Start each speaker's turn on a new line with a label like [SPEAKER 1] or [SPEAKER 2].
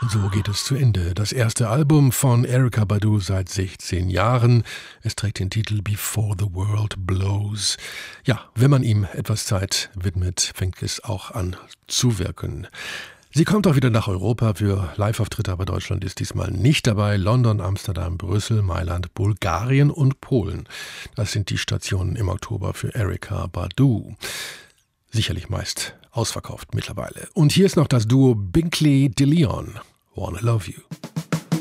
[SPEAKER 1] So geht es zu Ende. Das erste Album von Erykah Badu seit 16 Jahren. Es trägt den Titel Before the World Blows. Ja, wenn man ihm etwas Zeit widmet, fängt es auch an zu wirken. Sie kommt auch wieder nach Europa für Live-Auftritte, aber Deutschland ist diesmal nicht dabei. London, Amsterdam, Brüssel, Mailand, Bulgarien und Polen. Das sind die Stationen im Oktober für Erykah Badu. Sicherlich meist ausverkauft mittlerweile. Und hier ist noch das Duo Binkley de Leon. Wanna Love You.